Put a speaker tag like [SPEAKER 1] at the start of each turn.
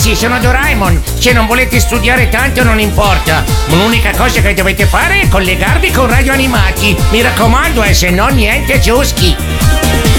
[SPEAKER 1] amici, sono Doraemon. Se non volete studiare tanto non importa. L'unica cosa che dovete fare è collegarvi con Radio Animati. Mi raccomando, se no niente ciuschi.